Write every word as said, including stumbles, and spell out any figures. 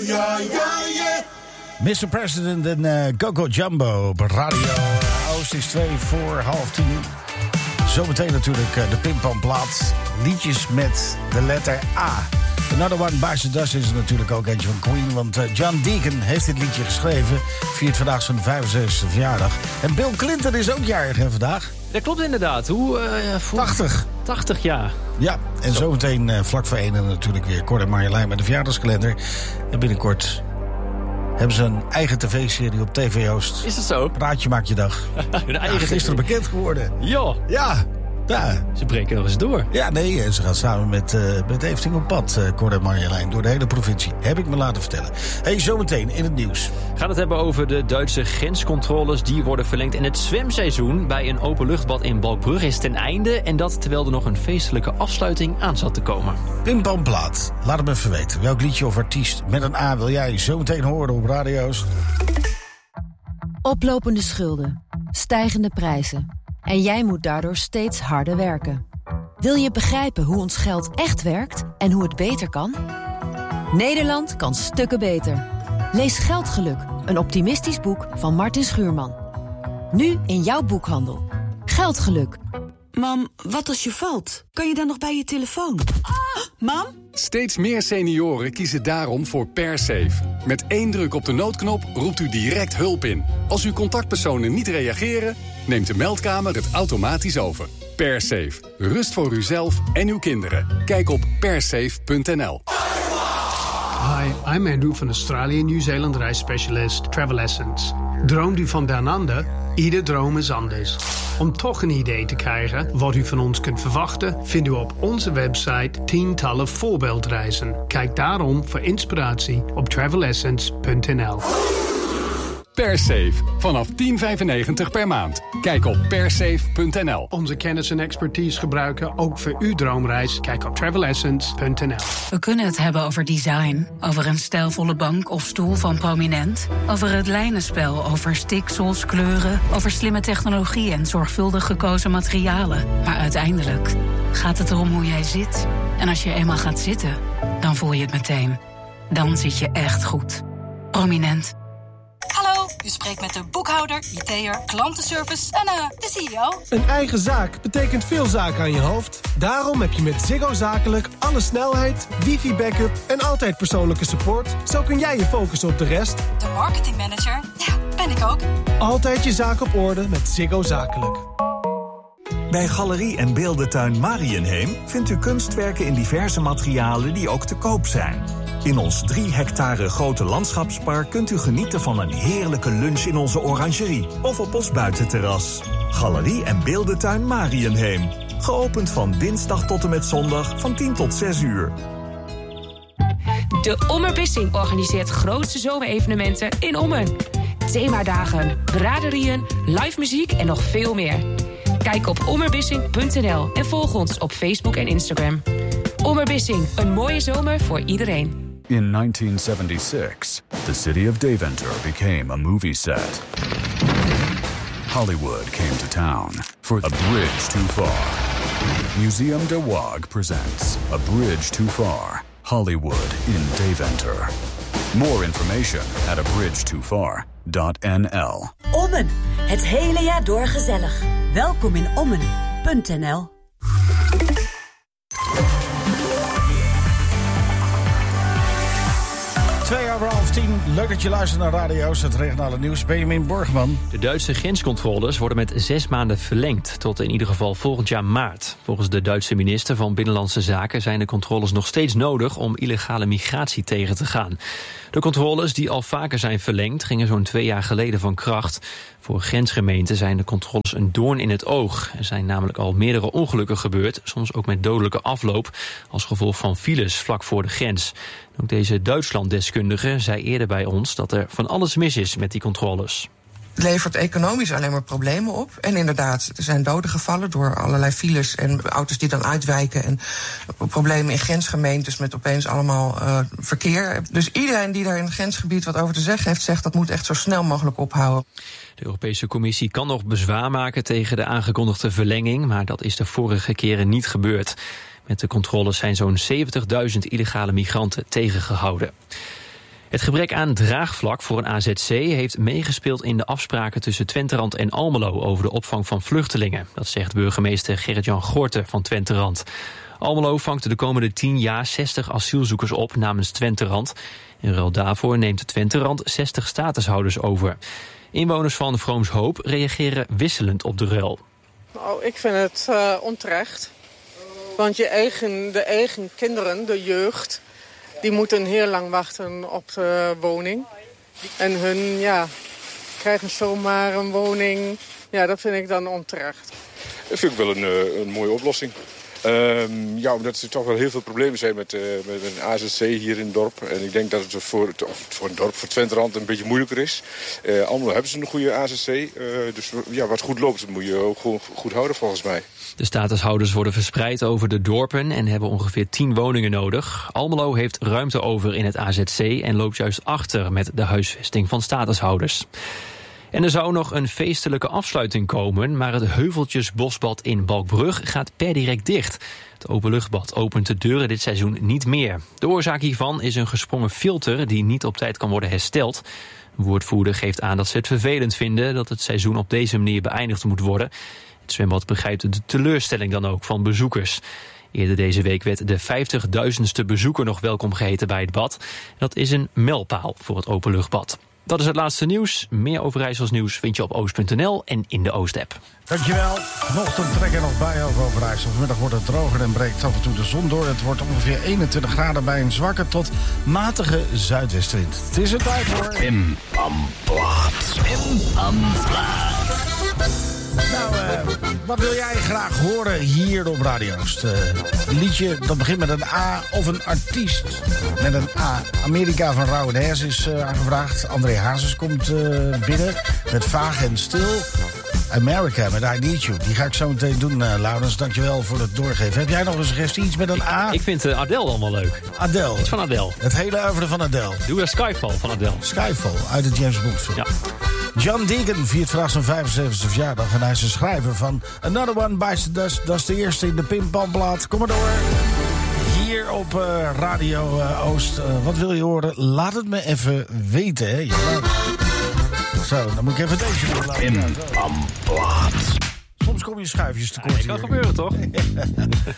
ja, ja, ja. mister President en uh, Coco Jumbo op radio. Uh, Oost is twee voor half tien. Zometeen natuurlijk uh, de Pimpamplaat. Liedjes met de letter A. Another One Bites the Dust is er natuurlijk ook eentje van Queen. Want uh, John Deacon heeft dit liedje geschreven. Viert vandaag zijn vijfenzestigste verjaardag. En Bill Clinton is ook jarig hè, vandaag. Dat klopt inderdaad. Hoe? Uh, voor... tachtig. tachtig jaar. Ja, en Zo. zometeen uh, vlak voor één en natuurlijk weer Cor en Marjolein met de verjaardagskalender. En binnenkort hebben ze een eigen tv-serie op T V Oost. Is dat zo? Praatje maakt je dag. Een eigen ja, gisteren bekend geworden. Jo. Ja. Ja. Ze breken nog eens door. Ja, nee, en ze gaan samen met, uh, met Efteling op pad, uh, Cor en Marjolein, door de hele provincie. Heb ik me laten vertellen. Hey, zometeen in het nieuws. We gaan het hebben over de Duitse grenscontroles. Die worden verlengd. En het zwemseizoen bij een openluchtbad in Balkbrug is ten einde. En dat terwijl er nog een feestelijke afsluiting aan zat te komen. Pimpamplaat. Laat het me even weten. Welk liedje of artiest met een A wil jij zometeen horen op radio's? Oplopende schulden. Stijgende prijzen. En jij moet daardoor steeds harder werken. Wil je begrijpen hoe ons geld echt werkt en hoe het beter kan? Nederland kan stukken beter. Lees Geldgeluk, een optimistisch boek van Martin Schuurman. Nu in jouw boekhandel. Geldgeluk. Mam, wat als je valt? Kan je dan nog bij je telefoon? Ah, mam? Steeds meer senioren kiezen daarom voor PerSafe. Met één druk op de noodknop roept u direct hulp in. Als uw contactpersonen niet reageren, neemt de meldkamer het automatisch over. PerSafe. Rust voor uzelf en uw kinderen. Kijk op persafe punt n l. Hi, I'm Andrew van Australië Nieuw-Zeeland reisspecialist Travel Essence. Droomt u van down under? Ieder droom is anders. Om toch een idee te krijgen wat u van ons kunt verwachten, vindt u op onze website tientallen voorbeeldreizen. Kijk daarom voor inspiratie op travel essence punt n l. PerSafe. Vanaf tien vijfennegentig per maand. Kijk op persafe punt n l. Onze kennis en expertise gebruiken ook voor uw droomreis. Kijk op travel essence punt n l. We kunnen het hebben over design, over een stijlvolle bank of stoel van Prominent, over het lijnenspel, over stiksels, kleuren, over slimme technologie en zorgvuldig gekozen materialen. Maar uiteindelijk gaat het erom hoe jij zit. En als je eenmaal gaat zitten, dan voel je het meteen. Dan zit je echt goed. Prominent. Hallo, u spreekt met de boekhouder, I T'er, klantenservice en uh, de C E O. Een eigen zaak betekent veel zaken aan je hoofd. Daarom heb je met Ziggo Zakelijk alle snelheid, wifi-backup en altijd persoonlijke support. Zo kun jij je focussen op de rest. De marketingmanager, ja, ben ik ook. Altijd je zaak op orde met Ziggo Zakelijk. Bij Galerie en Beeldentuin Marienheem vindt u kunstwerken in diverse materialen die ook te koop zijn. In ons drie hectare grote landschapspark kunt u genieten van een heerlijke lunch in onze orangerie of op ons buitenterras. Galerie en Beeldentuin Marienheem. Geopend van dinsdag tot en met zondag van tien tot zes uur. De Ommerbissing organiseert grootste zomerevenementen in Ommen. Themadagen, braderieën, live muziek en nog veel meer. Kijk op ommerbissing punt n l en volg ons op Facebook en Instagram. Ommerbissing, een mooie zomer voor iedereen. In nineteen seventy-six, the city of Deventer became a movie set. Hollywood came to town for A Bridge Too Far. Museum de Waag presents A Bridge Too Far, Hollywood in Deventer. More information at a bridge too far dot n l. Ommen, het hele jaar door gezellig. Welkom in ommen punt n l. Twee over half tien. Leuk dat je luistert naar radio's, het regionale nieuws. Benjamin Borgman. De Duitse grenscontroles worden met zes maanden verlengd, tot in ieder geval volgend jaar maart. Volgens de Duitse minister van Binnenlandse Zaken zijn de controles nog steeds nodig om illegale migratie tegen te gaan. De controles, die al vaker zijn verlengd, gingen zo'n twee jaar geleden van kracht. Voor grensgemeenten zijn de controles een doorn in het oog. Er zijn namelijk al meerdere ongelukken gebeurd, soms ook met dodelijke afloop, als gevolg van files vlak voor de grens. Ook deze Duitsland-deskundige zei eerder bij ons dat er van alles mis is met die controles. Het levert economisch alleen maar problemen op. En inderdaad, er zijn doden gevallen door allerlei files en auto's die dan uitwijken. En problemen in grensgemeentes met opeens allemaal uh, verkeer. Dus iedereen die daar in het grensgebied wat over te zeggen heeft, zegt dat moet echt zo snel mogelijk ophouden. De Europese Commissie kan nog bezwaar maken tegen de aangekondigde verlenging, maar dat is de vorige keren niet gebeurd. Met de controles zijn zo'n zeventigduizend illegale migranten tegengehouden. Het gebrek aan draagvlak voor een A Z C heeft meegespeeld in de afspraken tussen Twenterand en Almelo over de opvang van vluchtelingen. Dat zegt burgemeester Gerrit-Jan Gorten van Twenterand. Almelo vangt de komende tien jaar zestig asielzoekers op namens Twenterand. In ruil daarvoor neemt Twenterand zestig statushouders over. Inwoners van Vroomshoop reageren wisselend op de ruil. Nou, ik vind het uh, onterecht. Want je eigen, de eigen kinderen, de jeugd, die moeten heel lang wachten op de woning. En hun, ja, krijgen zomaar een woning. Ja, dat vind ik dan onterecht. Dat vind ik wel een, een mooie oplossing. Um, ja, omdat er toch wel heel veel problemen zijn met, uh, met een A Z C hier in het dorp. En ik denk dat het voor, het, voor een dorp, voor Twenterand, een beetje moeilijker is. Uh, Almelo hebben ze een goede A Z C. Uh, dus ja, wat goed loopt, dat moet je ook goed, goed houden volgens mij. De statushouders worden verspreid over de dorpen en hebben ongeveer tien woningen nodig. Almelo heeft ruimte over in het A Z C en loopt juist achter met de huisvesting van statushouders. En er zou nog een feestelijke afsluiting komen, maar het Heuveltjesbosbad in Balkbrug gaat per direct dicht. Het openluchtbad opent de deuren dit seizoen niet meer. De oorzaak hiervan is een gesprongen filter die niet op tijd kan worden hersteld. Een woordvoerder geeft aan dat ze het vervelend vinden dat het seizoen op deze manier beëindigd moet worden. Het zwembad begrijpt de teleurstelling dan ook van bezoekers. Eerder deze week werd de vijftigduizendste bezoeker nog welkom geheten bij het bad. Dat is een mijlpaal voor het openluchtbad. Dat is het laatste nieuws. Meer Overijssels nieuws vind je op oost punt n l en in de Oost-app. Dankjewel. Vanochtend trek er nog bij over Overijssel. Vanmiddag wordt het droger en breekt af en toe de zon door. Het wordt ongeveer eenentwintig graden bij een zwakke tot matige zuidwestenwind. Het is een tijd voor... Pim Pam Plaat. Pim Pam Plaat. Nou, uh, wat wil jij graag horen hier op Radio Oost? Uh, een liedje dat begint met een A of een artiest met een A. Amerika van Rauw en Hers is uh, aangevraagd. André Hazes komt uh, binnen met Vaag en Stil. America met I Need You. Die ga ik zo meteen doen, uh, Laurens. Dankjewel voor het doorgeven. Heb jij nog een suggestie? Iets met een A? Ik, ik vind uh, Adele allemaal leuk. Adele. Iets van Adele. Het hele oeuvre van Adele. Doe een Skyfall van Adele. Skyfall, uit de James Bond film. Ja. John Deacon viert vandaag zijn vijfenzeventigste verjaardag en hij is de schrijver van Another One Bites the Dust. Dat is de eerste in de Pim Pam Plaat. Kom maar door. Hier op uh, Radio uh, Oost. Uh, wat wil je horen? Laat het me even weten. Hè? Ja, zo, dan moet ik even deze doen. Pim Pam Plaat. Soms kom je schuifjes tekort. Ja, dat kan gebeuren, toch?